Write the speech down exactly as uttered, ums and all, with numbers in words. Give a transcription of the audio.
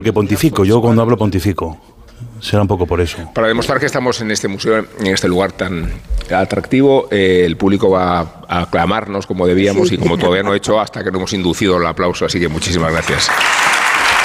Que pontifico, yo cuando hablo pontifico. Será un poco por eso. Para demostrar que estamos en este museo, en este lugar tan atractivo, eh, el público va a aclamarnos como debíamos y como todavía no he hecho hasta que no hemos inducido el aplauso. Así que muchísimas gracias.